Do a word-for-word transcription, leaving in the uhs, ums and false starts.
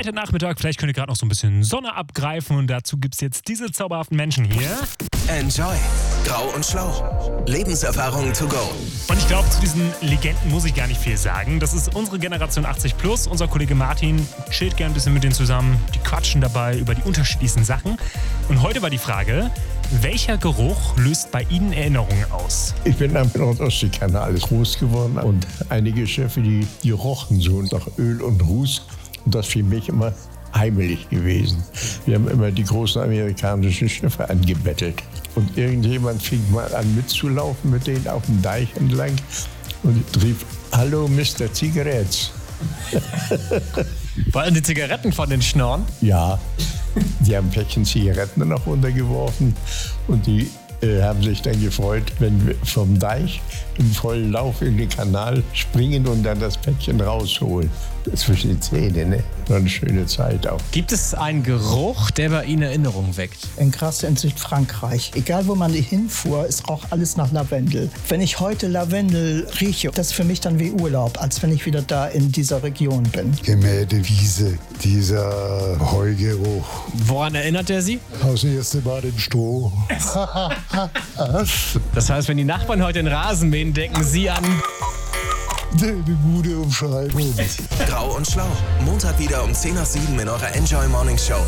Freitagnachmittag. Vielleicht könnt ihr gerade noch so ein bisschen Sonne abgreifen und dazu gibt es jetzt diese zauberhaften Menschen hier. Enjoy. Grau und Schlau. Lebenserfahrung to go. Und ich glaube, zu diesen Legenden muss ich gar nicht viel sagen. Das ist unsere Generation achtzig plus. Unser Kollege Martin chillt gern ein bisschen mit denen zusammen. Die quatschen dabei über die unterschiedlichsten Sachen. Und heute war die Frage, welcher Geruch löst bei Ihnen Erinnerungen aus? Ich bin am Nordostseekanal groß geworden und einige Schiffe, die, die rochen so nach Öl und Ruß. Und das für mich immer heimelig gewesen. Wir haben immer die großen amerikanischen Schiffe angebettelt. Und irgendjemand fing mal an mitzulaufen mit denen auf dem Deich entlang und rief, hallo Mister Zigaretts. Wollten die Zigaretten von den Schnorren? Ja, die haben ein Päckchen Zigaretten noch runtergeworfen und die äh, haben sich dann gefreut, wenn wir vom Deich im vollen Lauf in den Kanal springen und dann das Päckchen rausholen. Zwischen die Zähne, ne? War eine schöne Zeit auch. Gibt es einen Geruch, der bei Ihnen Erinnerungen weckt? In Grasse in Südfrankreich. Egal, wo man hinfuhr, es roch alles nach Lavendel. Wenn ich heute Lavendel rieche, das ist für mich dann wie Urlaub, als wenn ich wieder da in dieser Region bin. Gemähte Wiese, dieser Heugeruch. Woran erinnert er Sie? Aus dem ersten Mal im Stroh. Das heißt, wenn die Nachbarn heute den Rasen mähen, denken Sie an... Eine gute Umschreibung. Grau und Schlau. Montag wieder um zehn nach sieben in eurer Enjoy Morning Show.